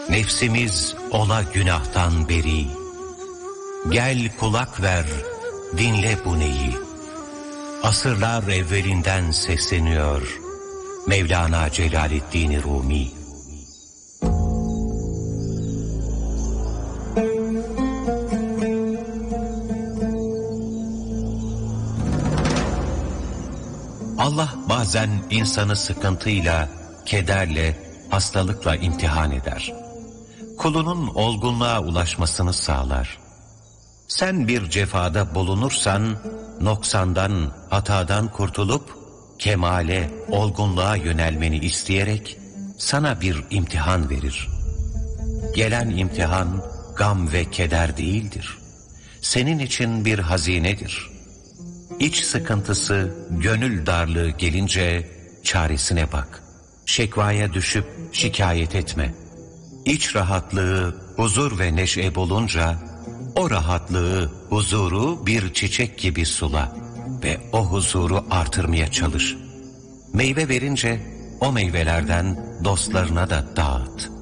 Nefsimiz ola günahtan beri. Gel kulak ver, dinle bu neyi. Asırlar evvelinden sesleniyor Mevlana Celaleddin Rumi. Allah bazen insanı sıkıntıyla, kederle, hastalıkla imtihan eder. Kulunun olgunluğa ulaşmasını sağlar. Sen bir cefada bulunursan, noksandan, hatadan kurtulup, kemale, olgunluğa yönelmeni isteyerek, sana bir imtihan verir. Gelen imtihan, gam ve keder değildir. Senin için bir hazinedir. İç sıkıntısı, gönül darlığı gelince, çaresine bak. Şekvaya düşüp şikayet etme. İç rahatlığı, huzur ve neşe bulunca, o rahatlığı, huzuru bir çiçek gibi sula ve o huzuru artırmaya çalış. Meyve verince o meyvelerden dostlarına da dağıt.